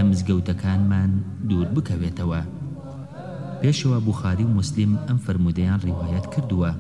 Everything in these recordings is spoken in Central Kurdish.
مزگەوتەکانمان دوور بکەوێتەوە. پێشەوە بوخاری و مسلم ئەم فرمودەیان ڕیوایەت کردووە.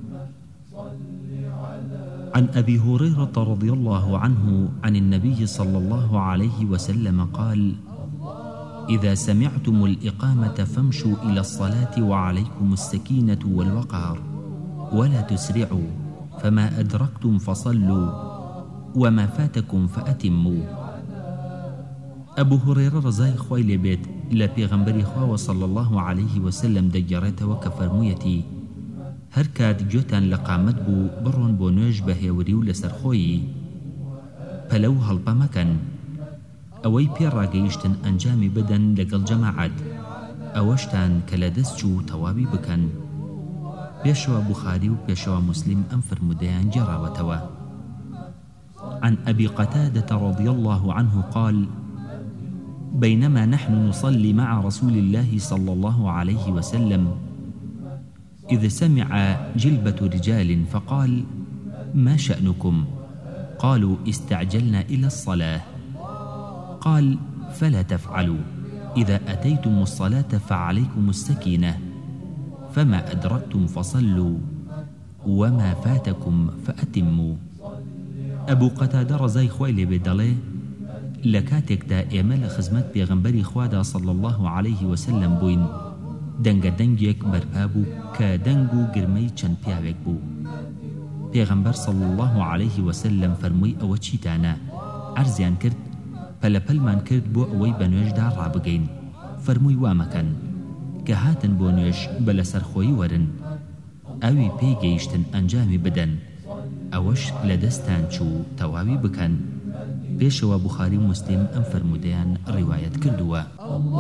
عن أبي هريرة رضي الله عنه عن النبي صلى الله عليه وسلم قال: إذا سمعتم الإقامة فامشوا إلى الصلاة وعليكم السكينة والوقار ولا تسرعوا، فما أدركتم فصلوا وما فاتكم فأتموا. أبو هريرة رضای خوای لێ بێت لە پێغەمبەری خوا صلى الله عليه وسلم دەگەڕێتەوە کە فەرموویەتی: هەر کات گوێتان لە قامەت بوو بڕۆن بۆ نوێژ بە هێوری و لەسەرخۆیی، پەلە و هەڵپە مەکەن، ئەوەی پێڕاگەیشتن ئەنجامی بدەن لەگەڵ جەماعەت، ئەوەشتان کە لە دەست چوو تەواوی بکەن. پێشەوە بوخاری و پێشەوە مسلم ئەم فرمودەیان گێڕاوەتەوە. عن أبي قتادة رضي الله عنه قال: بينما نحن نصلي مع رسول الله صلى الله عليه وسلم إذ سمع جلبة رجال فقال: ما شأنكم؟ قالوا: استعجلنا إلى الصلاة. قال: فلا تفعلوا، إذا أتيتم الصلاة فعليكم السكينة، فما أدركتم فصلوا وما فاتكم فأتموا. أبو قتادة رضای خوای لێ بێت دەڵێ: لە کاتێکدا ئێمە لە خزمەت پێغەمبەری خوادا صلى الله عليه وسلم بووین، دەنگە دەنگێک بەرپا بوو کە دەنگ و گرمەی چەند پیاوێک بوو. پێغەمبەر صلى الله عليه وسلم فەرمووی: ئەوە چیتانە؟ عەرزیان کرد، پەلەپەلمان کرد بۆ ئەوەی بە نوێژدا ڕابگەین. فەرمووی: وامەکەن، کە هاتن بۆ نوێژ بە لەسەرخۆیی وەرن، ئەوی پێی گەیشتن ئەنجامی بدەن، ئەوەش لە دەستان چوو تەواوی بکەن. پێشەوە بوخاری و مسلم ئەم فەرمودەیان ڕیوایەت کردووە.